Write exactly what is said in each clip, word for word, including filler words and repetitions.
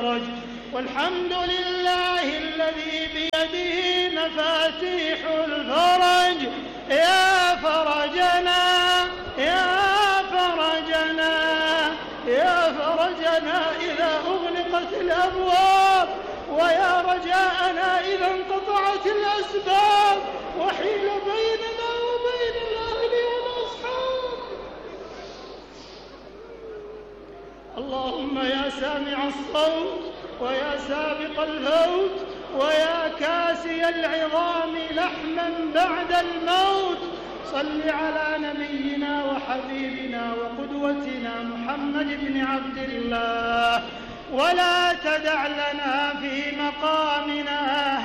فرج. والحمد لله الذي بيده مفاتيح الفرج. يا فرجنا يا فرجنا يا فرجنا إذا أغلقت الأبواب، ويا رجاءنا إذا انقطعت الأسباب وحيل بيننا وبين الأهل والأصحاب. اللهم يا سامع الصوت ويا سابق الفوت ويا كاسي العظام لحما بعد الموت، صل على نبينا وحبيبنا وقدوتنا محمد بن عبد الله، ولا تدع لنا في مقامنا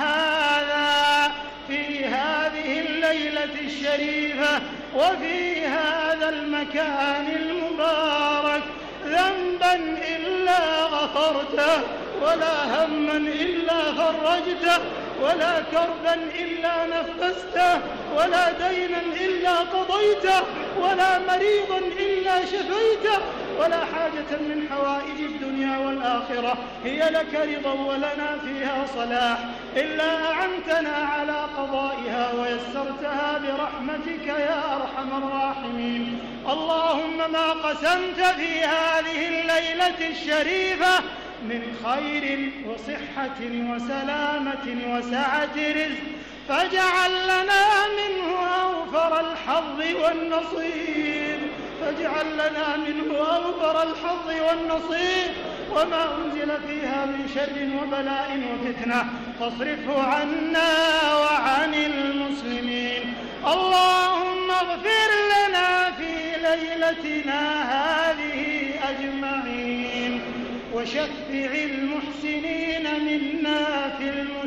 هذا في هذه الليلة الشريفة وفي هذا المكان المبارك ذنبا إلا غفرته، ولا هما إلا فرجته، ولا كربا إلا نفسته، ولا دينا إلا قضيته، ولا مريضا إلا شفيته، ولا حاجة من حوائج الدنيا والآخرة هي لك رضا ولنا فيها صلاح إلا أعنتنا على قضائها ويسرتها برحمتك يا أرحم الراحمين. اللهم ما قسمت في هذه الليلة الشريفة من خير وصحة وسلامة وسعة رزق فاجعل لنا منه أوفر الحظ والنصيب، فاجعل لنا منه أوفر الحظ والنصيب، وما أنزل فيها من شر وبلاء وفتنة فاصرفه عنا وعن المسلمين. اللهم اغفر لنا في ليلتنا هذه أجمعين، وشفع المحسنين منا في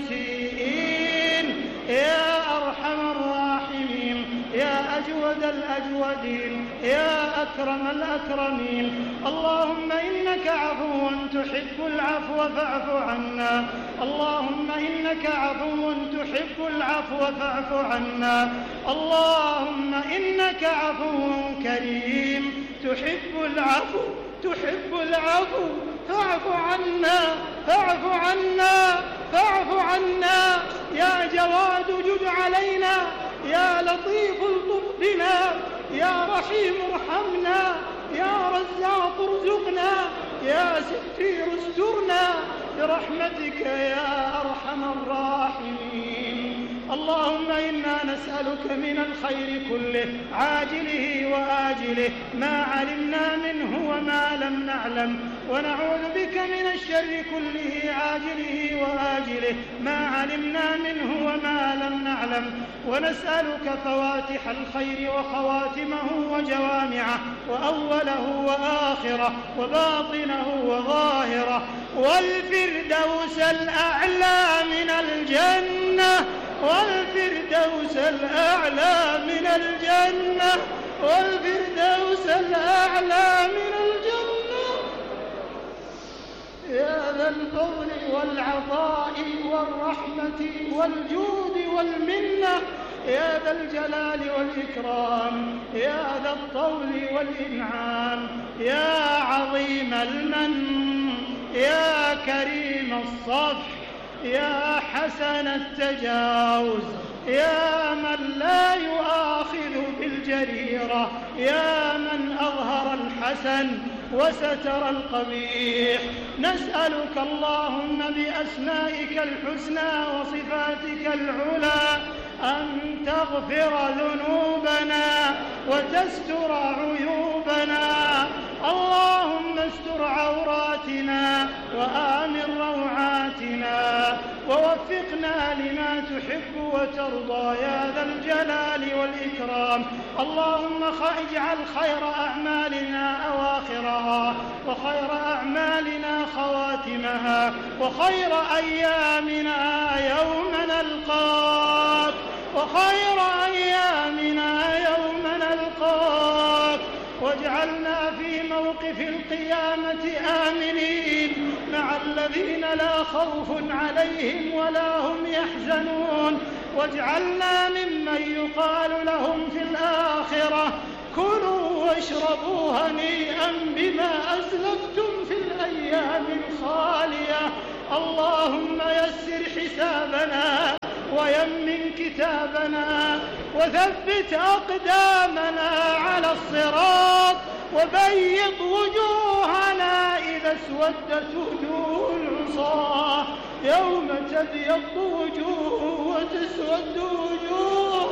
المسيئين يا أرحم الراحمين، يا أجود الأجودين، يا أكرم الأكرمين. اللهم إنك عفو تحب العفو فاعف عنا، اللهم إنك عفو تحب العفو فاعف عنا، اللهم إنك عفو كريم تحب العفو تحب العفو فاعف عنا فاعف عنا فاعف عنا. يا جواد جد علينا، يا لطيف الطف بنا، يا رحيم ارحمنا، يا رزاق ارزقنا، يا ستير استرنا برحمتك يا أرحم الراحمين. اللهم إنا نسألك من الخير كله عاجله وآجله ما علمنا منه وما لم نعلم، ونعوذ بك من الشر كله عاجله وآجله ما علمنا منه وما لم نعلم، ونسألك فواتح الخير وخواتمه وجوامعه وأوله وآخره وباطنه وظاهره، والفردوس الأعلى من الجنة والفردوس الأعلى من الجنة والفردوس الأعلى من الجنة. يا ذا الفضل والعطاء والرحمة والجود والمنة، يا ذا الجلال والإكرام، يا ذا الطول والإنعام، يا عظيم المن، يا كريم الصفح، يا حسن التجاوز، يا من لا يؤاخذ بالجريرة، يا من أظهر الحسن وستر القبيح. نسألك اللهم بأسمائك الحسنى وصفاتك العلى أن تغفر ذنوبنا وتستر عيوبنا. اللهم استر عوراتنا وآمن روعاتنا ووفقنا لما تحب وترضى يا ذا الجلال والإكرام. اللهم اجعل خير أعمالنا أواخرها وخير أعمالنا خواتمها وخير أيامنا يوم نلقاك وخير أيامنا يوم نلقاك، واجعلنا في موقف القيامة آمنين مع الذين لا خوف عليهم ولا هم يحزنون، واجعلنا ممن يقال لهم في الآخرة كلوا واشربوا هنيئا بما أسلفتم في الأيام الخالية. اللهم يسر حسابنا ويمن كتابنا وثبت أقدامنا على الصراط وبيض وجوهنا إذا اسودت وجوه العصاة يوم تبيض وجوه وتسود وجوه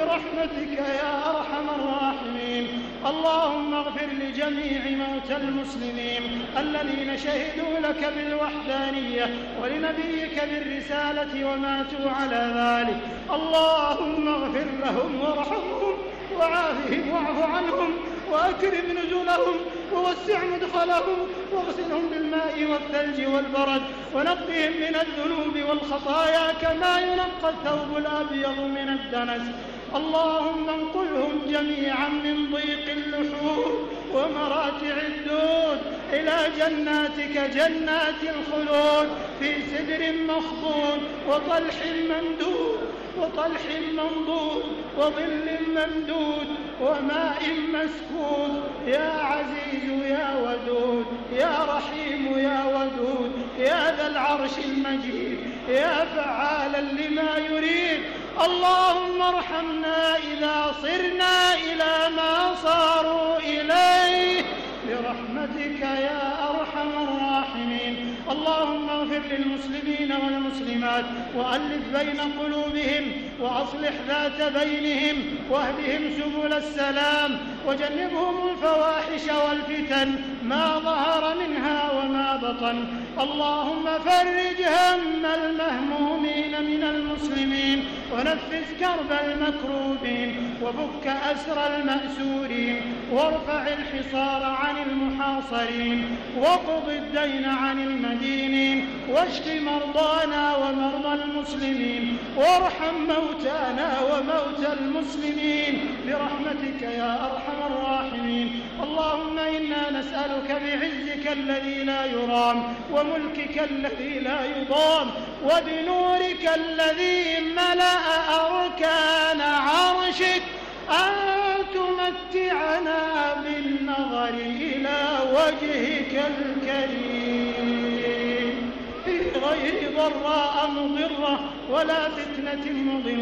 برحمتك يا أرحم الراحمين. اللهم اغفر لجميع موتى المسلمين الذين شهدوا لك بالوحدانية ولنبيك بالرسالة وماتوا على ذلك. اللهم اغفر لهم وارحمهم وعافهم واعف عنهم وأكرم نزلهم ووسع مدخلهم واغسلهم بالماء والثلج والبرد ونقهم من الذنوب والخطايا كما ينقى الثوب الأبيض من الدنس. اللهم انقلهم جميعا من ضيق اللحوم ومراتع الدود إلى جناتك جنات الخلود في سدر مخضود وطلح ممدود وطلح منضود وظل ممدود وماء مسكوب. يا عزيز يا ودود يا رحيم يا ودود يا ذا العرش المجيد يا فعالا لما يريد. اللهم ارحمنا إذا صرنا إلى ما صاروا إليه برحمتك يا أرحم الراحمين. اللهم اغفر للمسلمين والمسلمات وألف بين قلوبهم وأصلح ذات بينهم واهدهم سبل السلام وجنبهم الفواحش والفتن ما ظهر منها وما بطن. اللهم فرج هم المهمومين من المسلمين ونفس كرب المكروبين وفك أسر المأسورين وارفع الحصار عن المحاصرين واقض الدين عن المدينين واشف مرضانا ومرضى المسلمين وارحم موتانا وموتى المسلمين برحمتك يا أرحم الراحمين. اللهم إنا نسألك بعزك الذي لا يرام وملكك الذي لا يضام وبنورك الذي ملأ أركان عرشك أن تمتعنا بالنظر إلى وجهك الكريم في غير ضراء مضرة ولا فتنة مضلة